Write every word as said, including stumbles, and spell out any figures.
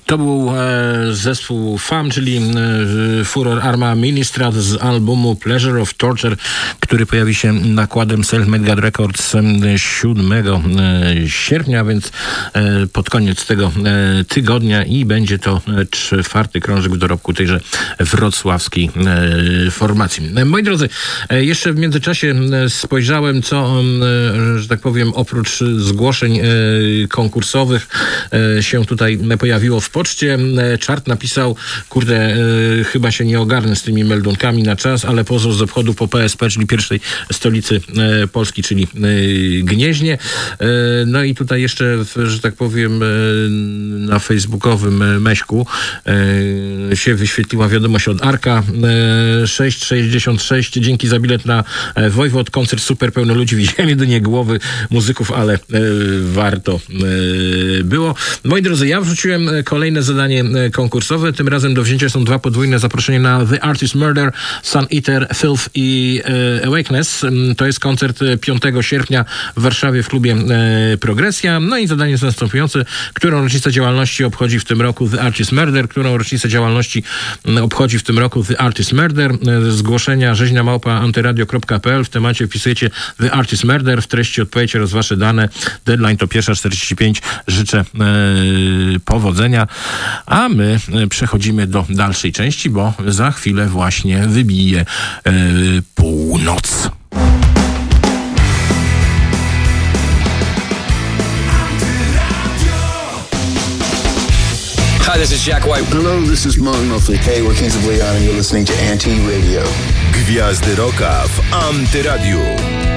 To był e, zespół F A M, czyli e, Furor Arma Ministrat z albumu Pleasure of Torture, który pojawi się nakładem Self-Made God Records siódmego sierpnia, więc e, pod koniec tego e, tygodnia i będzie to e, czwarty krążek w dorobku tejże wrocławskiej e, formacji. E, moi drodzy, e, jeszcze w międzyczasie e, spojrzałem, co, e, że tak powiem, oprócz zgłoszeń e, konkursowych e, się tutaj pojawiło w poczcie. Czart napisał, kurde, e, chyba się nie ogarnę z tymi meldunkami na czas, ale pozdro z obchodu po P S P, czyli pierwszej stolicy e, Polski, czyli e, Gnieźnie. E, no i tutaj jeszcze, że tak powiem, e, na facebookowym meśku e, się wyświetliła wiadomość od Arka e, sześć sześćdziesiąt sześć. Dzięki za bilet na e, Wojwod. Koncert super, pełno ludzi. Widziałem jedynie głowy muzyków, ale e, warto e, było. Moi drodzy, ja wrzuciłem kolejne zadanie konkursowe. Tym razem do wzięcia są dwa podwójne zaproszenia na The Artist Murder, Sun Eater, Filth i e, Awakeness. To jest koncert piątego sierpnia w Warszawie w klubie e, Progresja. No i zadanie jest następujące. Którą rocznicę działalności obchodzi w tym roku The Artist Murder? Którą rocznicę działalności obchodzi w tym roku The Artist Murder? Zgłoszenia rzeźnia małpa antyradio kropka p l. W temacie wpisujecie The Artist Murder. W treści odpowiedź oraz wasze dane. Deadline to pierwsza czterdzieści pięć. Życzę e, powodzenia. A my przechodzimy do dalszej części, bo za chwilę właśnie wybije e, północ. Hi, this is Jack White. Hello, this is Mark Knopfler. Hey, we're Kings of Leon and you're listening to Anti Radio. Gwiazdy Rocka w Antyradiu.